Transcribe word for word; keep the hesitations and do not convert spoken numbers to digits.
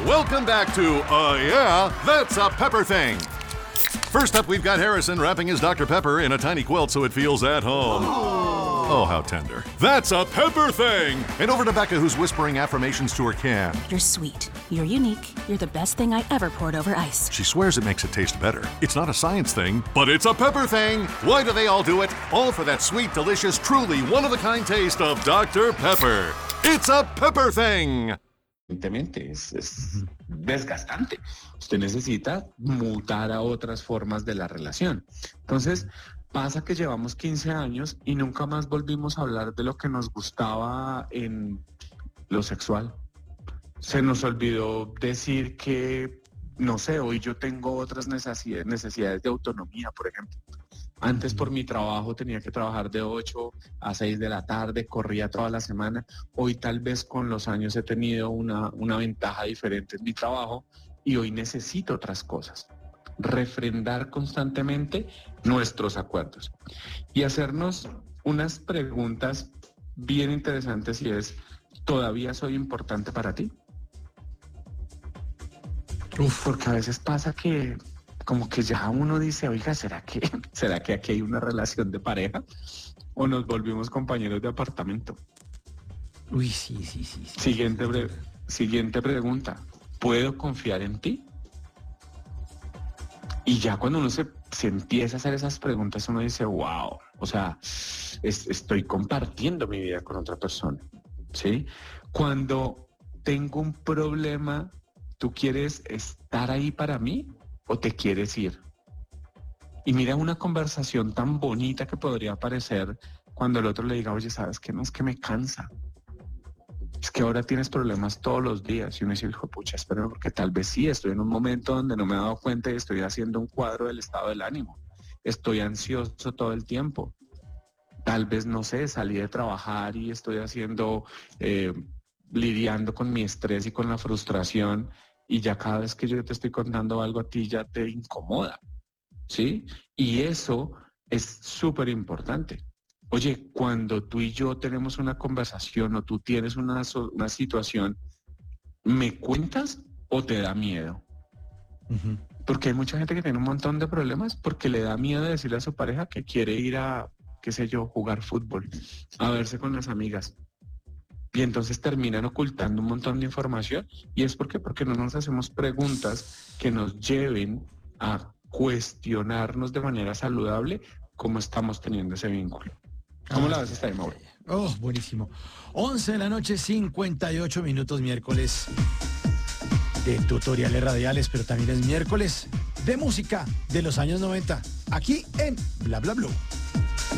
Welcome back to Uh Yeah, That's a Pepper Thing. First up, we've got Harrison wrapping his Doctor Pepper in a tiny quilt so it feels at home. Oh, how tender. That's a Pepper Thing! And over to Becca, who's whispering affirmations to her can. You're sweet. You're unique. You're the best thing I ever poured over ice. She swears it makes it taste better. It's not a science thing, but it's a Pepper Thing! Why do they all do it? All for that sweet, delicious, truly one-of-a-kind taste of Doctor Pepper. It's a Pepper Thing! Evidentemente, es, es desgastante. Usted necesita mutar a otras formas de la relación. Entonces, pasa que llevamos quince años y nunca más volvimos a hablar de lo que nos gustaba en lo sexual. Se nos olvidó decir que, no sé, hoy yo tengo otras necesidades, necesidades de autonomía, por ejemplo. Antes por mi trabajo tenía que trabajar de ocho a seis de la tarde, corría toda la semana. Hoy tal vez con los años he tenido una, una ventaja diferente en mi trabajo y hoy necesito otras cosas. Refrendar constantemente nuestros acuerdos y hacernos unas preguntas bien interesantes y es, ¿todavía soy importante para ti? Uf, porque a veces pasa que como que ya uno dice, oiga, ¿será que, ¿será que aquí hay una relación de pareja? ¿O nos volvimos compañeros de apartamento? Uy, sí, sí, sí. sí siguiente, sí, pre- sí. siguiente pregunta, ¿puedo confiar en ti? Y ya cuando uno se, se empieza a hacer esas preguntas, uno dice, wow, o sea, es, estoy compartiendo mi vida con otra persona, ¿sí? Cuando tengo un problema, ¿tú quieres estar ahí para mí o te quieres ir? Y mira una conversación tan bonita que podría parecer cuando el otro le diga, oye, ¿sabes qué? No, es que me cansa. Es que ahora tienes problemas todos los días. Y uno dice, hijo, pucha, espera, porque tal vez sí, estoy en un momento donde no me he dado cuenta y estoy haciendo un cuadro del estado del ánimo. Estoy ansioso todo el tiempo. Tal vez, no sé, salí de trabajar y estoy haciendo, eh, lidiando con mi estrés y con la frustración. Y ya cada vez que yo te estoy contando algo a ti ya te incomoda, ¿sí? Y eso es súper importante. Oye, cuando tú y yo tenemos una conversación o tú tienes una, una situación, ¿me cuentas o te da miedo? Uh-huh. Porque hay mucha gente que tiene un montón de problemas porque le da miedo decirle a su pareja que quiere ir a, qué sé yo, jugar fútbol, a verse con las amigas. Y entonces terminan ocultando un montón de información. ¿Y es por qué? Porque no nos hacemos preguntas que nos lleven a cuestionarnos de manera saludable cómo estamos teniendo ese vínculo. ¿Cómo ah, la ves esta ahí, Mauro? Oh, buenísimo. once de la noche, cincuenta y ocho minutos, miércoles de tutoriales radiales, pero también es miércoles de música de los años noventa, aquí en Bla Bla Blue.